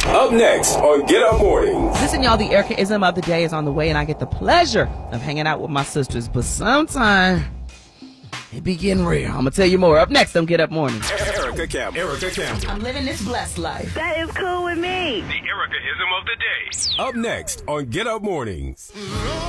Up next on Get Up Mornings. Listen, y'all, the Erica-ism of the day is on the way, and I get the pleasure of hanging out with my sisters. But sometime, it be getting real. I'm going to tell you more. Up next on Get Up Mornings. Erica Campbell. I'm living this blessed life. That is cool with me. The Erica-ism of the day. Up next on Get Up Mornings.